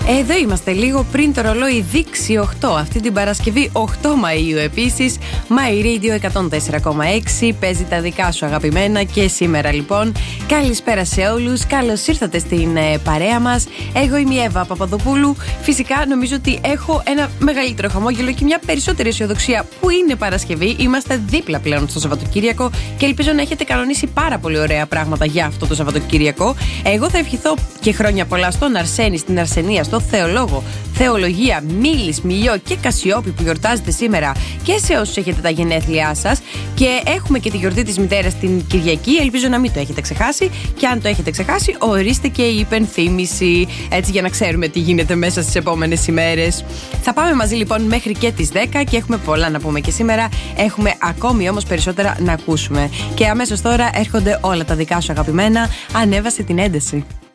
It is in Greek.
Εδώ είμαστε λίγο πριν το ρολόι δείξει 8. Αυτή την Παρασκευή 8 Μαΐου επίσης. My Radio 104,6. Παίζει τα δικά σου αγαπημένα και σήμερα λοιπόν. Καλησπέρα σε όλους. Καλώς ήρθατε στην παρέα μας. Εγώ είμαι η Εύα Παπαδοπούλου. Φυσικά νομίζω ότι έχω ένα μεγαλύτερο χαμόγελο και μια περισσότερη αισιοδοξία που είναι Παρασκευή. Είμαστε δίπλα πλέον στο Σαββατοκύριακο και ελπίζω να έχετε κανονίσει πάρα πολύ ωραία πράγματα για αυτό το Σαββατοκύριακο. Εγώ θα ευχηθώ και χρόνια πολλά στον Αρσένη, στην Αρσενία, στο Θεολόγο, Θεολογία, Μήλης, Μιλιό και Κασιόπη που γιορτάζετε σήμερα και σε όσους έχετε τα γενέθλιά σας. Και έχουμε και τη γιορτή της μητέρας την Κυριακή. Ελπίζω να μην το έχετε ξεχάσει. Και αν το έχετε ξεχάσει, ορίστε και η υπενθύμηση. Έτσι για να ξέρουμε τι γίνεται μέσα στις επόμενες ημέρες. Θα πάμε μαζί λοιπόν μέχρι και τις 10 και έχουμε πολλά να πούμε και σήμερα. Έχουμε ακόμη όμως περισσότερα να ακούσουμε. Και αμέσως τώρα έρχονται όλα τα δικά σου αγαπημένα. Ανέβασε την ένταση.